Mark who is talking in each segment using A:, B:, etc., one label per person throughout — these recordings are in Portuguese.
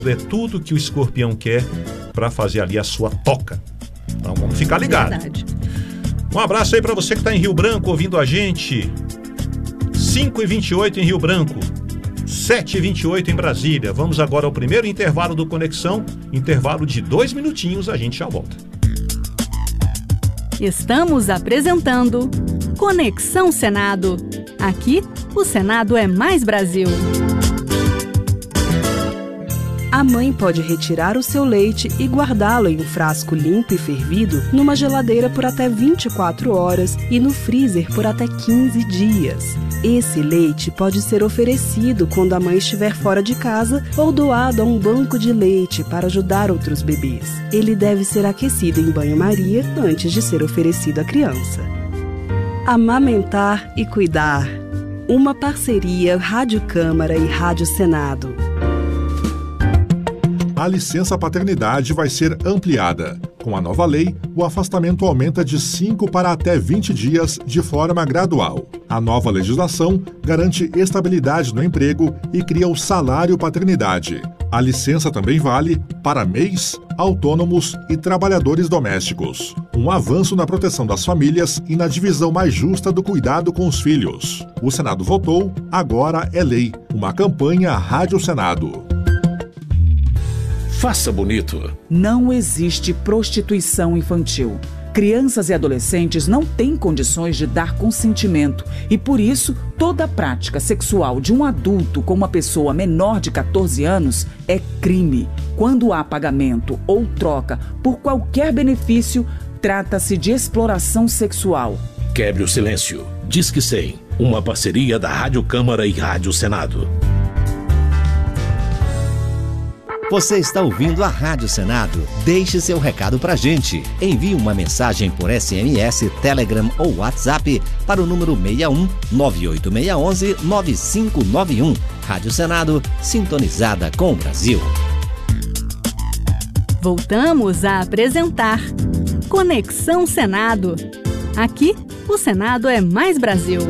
A: É tudo que o escorpião quer para fazer ali a sua toca. Então vamos ficar ligados. Um abraço aí para você que está em Rio Branco ouvindo a gente. 5h28 em Rio Branco, 7h28 em Brasília. Vamos agora ao primeiro intervalo do Conexão. Intervalo de 2 minutinhos, a gente já volta.
B: Estamos apresentando Conexão Senado. Aqui, o Senado é mais Brasil.
C: A mãe pode retirar o seu leite e guardá-lo em um frasco limpo e fervido numa geladeira por até 24 horas e no freezer por até 15 dias. Esse leite pode ser oferecido quando a mãe estiver fora de casa ou doado a um banco de leite para ajudar outros bebês. Ele deve ser aquecido em banho-maria antes de ser oferecido à criança. Amamentar e cuidar. Uma parceria Rádio Câmara e Rádio Senado.
D: A licença paternidade vai ser ampliada. Com a nova lei, o afastamento aumenta de 5 para até 20 dias de forma gradual. A nova legislação garante estabilidade no emprego e cria o salário paternidade. A licença também vale para MEIs, autônomos e trabalhadores domésticos. Um avanço na proteção das famílias e na divisão mais justa do cuidado com os filhos. O Senado votou, agora é lei. Uma campanha Rádio Senado.
E: Faça bonito.
F: Não existe prostituição infantil. Crianças e adolescentes não têm condições de dar consentimento e, por isso, toda prática sexual de um adulto com uma pessoa menor de 14 anos é crime. Quando há pagamento ou troca por qualquer benefício, trata-se de exploração sexual.
E: Quebre o silêncio. Disque 100, uma parceria da Rádio Câmara e Rádio Senado.
G: Você está ouvindo a Rádio Senado? Deixe seu recado pra gente. Envie uma mensagem por SMS, Telegram ou WhatsApp para o número 61 98611 9591. Rádio Senado, sintonizada com o Brasil.
B: Voltamos a apresentar Conexão Senado. Aqui, o Senado é mais Brasil.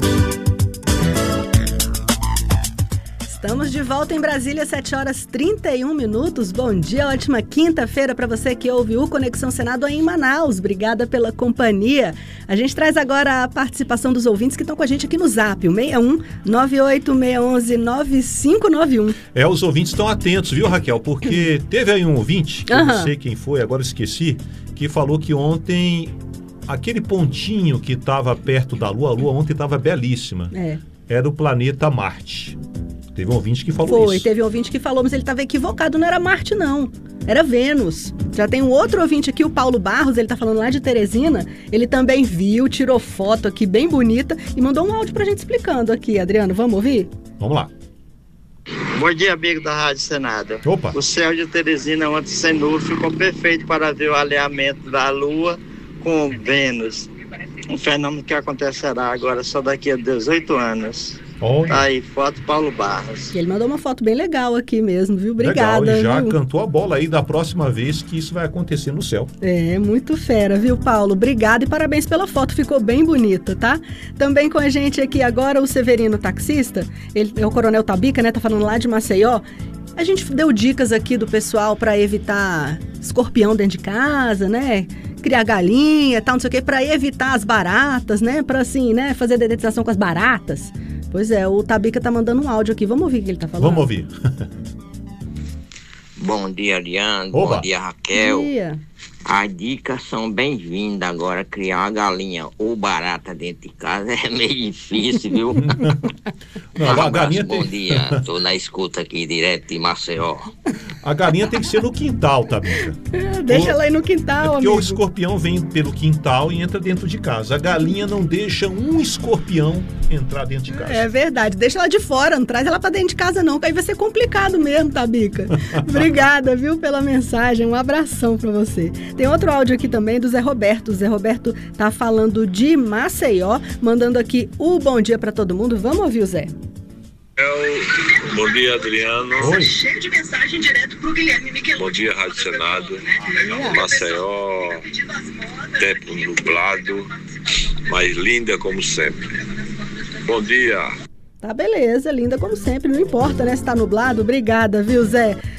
B: Estamos de volta em Brasília, 7h31. Bom dia, ótima quinta-feira para você que ouve o Conexão Senado aí em Manaus. Obrigada pela companhia. A gente traz agora a participação dos ouvintes que estão com a gente aqui no Zap, o 61 98611 9591.
A: Os ouvintes estão atentos, viu, Raquel? Porque teve aí um ouvinte, que eu não sei quem foi, agora esqueci, que falou que ontem aquele pontinho que estava perto da Lua, a Lua ontem estava belíssima. Era o planeta Marte. Teve um ouvinte que falou isso.
B: Teve um ouvinte que falou, mas ele estava equivocado, não era Marte não, era Vênus. Já tem um outro ouvinte aqui, o Paulo Barros, ele está falando lá de Teresina, ele também viu, tirou foto aqui bem bonita e mandou um áudio pra gente explicando aqui, Adriano, vamos ouvir?
A: Vamos lá.
H: Bom dia, amigo da Rádio Senado.
A: Opa.
H: O céu de Teresina, ontem sem nuvem, ficou perfeito para ver o alinhamento da Lua com Vênus. Um fenômeno que acontecerá agora só daqui a 18 anos. Tá aí, foto Paulo Barros.
B: Ele mandou uma foto bem legal aqui mesmo, viu? Obrigada.
A: Legal, e já
B: viu?
A: Cantou a bola aí da próxima vez que isso vai acontecer no céu.
B: Muito fera, viu, Paulo? Obrigada e parabéns pela foto, ficou bem bonita, tá? Também com a gente aqui agora o Severino taxista, ele é o Coronel Tabica, né? Tá falando lá de Maceió. A gente deu dicas aqui do pessoal para evitar escorpião dentro de casa, né? Criar galinha, tal, não sei o quê, para evitar as baratas, né? Para assim, né? Fazer dedetização com as baratas. Pois é, o Tabica tá mandando um áudio aqui. Vamos ouvir o que ele tá falando?
A: Vamos ouvir.
I: Bom dia, Ariane.
A: Oba.
I: Bom dia, Raquel.
B: Bom dia.
I: As dicas são bem-vindas agora. Criar uma galinha ou barata dentro de casa é meio difícil, viu?
A: Não, a galinha
I: bom dia, tô na escuta aqui direto de Maceió.
A: A galinha tem que ser no quintal, Tabica.
B: Deixa ela aí no quintal,
A: porque
B: amigo.
A: o escorpião vem pelo quintal e entra dentro de casa. A galinha não deixa um escorpião entrar dentro de casa.
B: É verdade, deixa ela de fora, não traz ela pra dentro de casa não, que aí vai ser complicado mesmo, Tabica. Obrigada, viu, pela mensagem, um abração pra você. Tem outro áudio aqui também do Zé Roberto. O Zé Roberto tá falando de Maceió, mandando aqui o bom dia pra todo mundo. Vamos ouvir o Zé.
J: Bom dia, Adriano.
A: Oi.
K: Cheio de mensagem direto pro Guilherme Michelotto.
J: Bom dia, Rádio Senado. Maceió, tempo nublado, mas linda como sempre. Bom dia.
B: Tá beleza, linda como sempre, não importa, né, se tá nublado. Obrigada, viu, Zé?